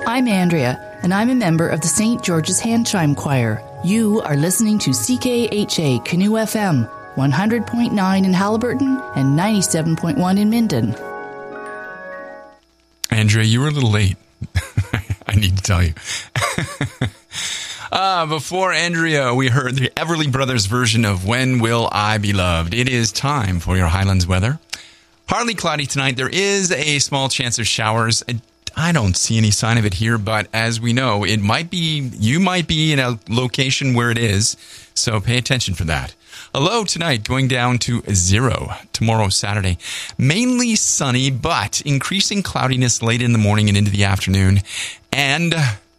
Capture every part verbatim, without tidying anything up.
I'm Andrea, and I'm a member of the Saint George's Hand Chime Choir. You are listening to C K H A Canoe F M, one hundred point nine in Haliburton and ninety-seven point one in Minden. Andrea, you were a little late. I need to tell you. uh, before Andrea, we heard the Everly Brothers version of When Will I Be Loved? It is time for your Highlands weather. Partly cloudy tonight. There is a small chance of showers. I don't see any sign of it here, but as we know, it might be, you might be in a location where it is, so pay attention for that. A low tonight going down to zero. Tomorrow, Saturday, mainly sunny, but increasing cloudiness late in the morning and into the afternoon, and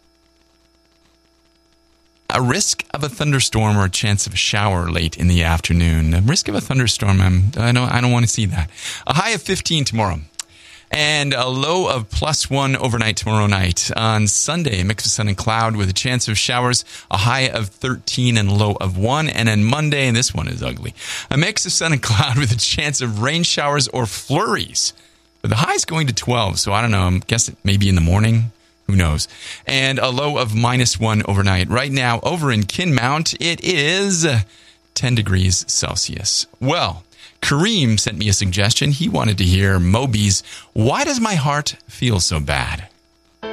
a risk of a thunderstorm or a chance of a shower late in the afternoon. A risk of a thunderstorm, I'm, I don't, I don't want to see that. A high of fifteen tomorrow. And a low of plus one overnight tomorrow night. On Sunday, a mix of sun and cloud with a chance of showers, a high of thirteen and a low of one. And then Monday, and this one is ugly, a mix of sun and cloud with a chance of rain showers or flurries. But the high is going to twelve, so I don't know. I'm guessing maybe in the morning. Who knows? And a low of minus one overnight. Right now, over in Kinmount, it is ten degrees Celsius. Well, Kareem sent me a suggestion. He wanted to hear Moby's Why Does My Heart Feel So Bad?